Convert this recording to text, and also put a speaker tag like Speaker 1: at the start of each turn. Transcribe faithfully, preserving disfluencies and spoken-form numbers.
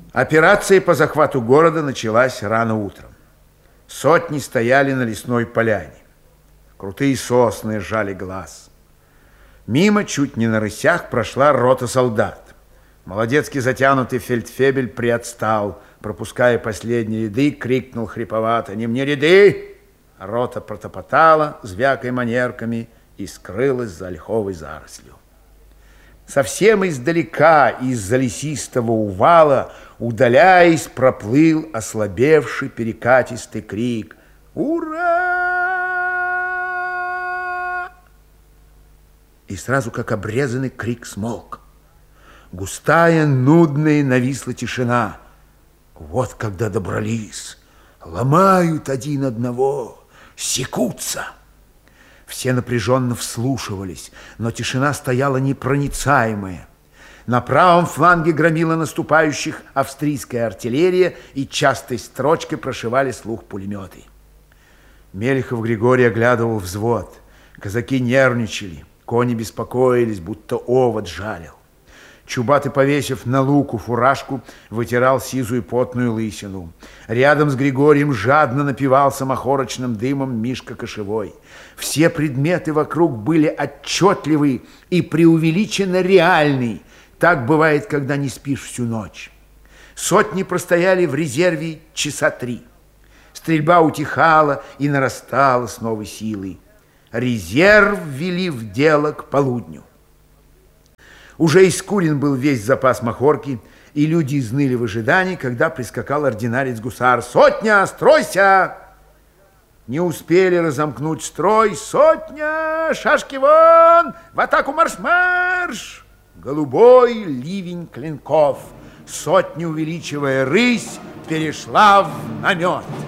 Speaker 1: Операция по захвату города началась рано утром. Сотни стояли на лесной поляне. Крутые сосны сжали глаз. Мимо, чуть не на рысях, прошла рота солдат. Молодецкий затянутый фельдфебель приотстал, пропуская последние ряды, крикнул хриповато: «Не мне ряды!» Рота протопотала, звякая манерками, и скрылась за ольховой зарослью. Совсем издалека, из-за лесистого увала, удаляясь, проплыл ослабевший перекатистый крик: «Ура!» И сразу, как обрезанный, крик смолк. Густая, нудная нависла тишина. Вот когда добрались, ломают один одного, секутся. Все напряженно вслушивались, но тишина стояла непроницаемая. На правом фланге громила наступающих австрийская артиллерия, и частой строчкой прошивали слух пулеметы. Мелехов Григорий оглядывал взвод. Казаки нервничали, кони беспокоились, будто овод жалил. Чубатый, повесив на луку фуражку, вытирал сизую потную лысину. Рядом с Григорием жадно напивался махорочным дымом Мишка Кошевой. Все предметы вокруг были отчетливы и преувеличенно реальны. Так бывает, когда не спишь всю ночь. Сотни простояли в резерве часа три. Стрельба утихала и нарастала с новой силой. Резерв ввели в дело к полудню. Уже искурен был весь запас махорки, и люди изныли в ожидании, когда прискакал ординарец-гусар. «Сотня, стройся!» Не успели разомкнуть строй. «Сотня! Шашки вон! В атаку марш-марш!» Голубой ливень клинков. Сотня, увеличивая рысь, перешла в намет.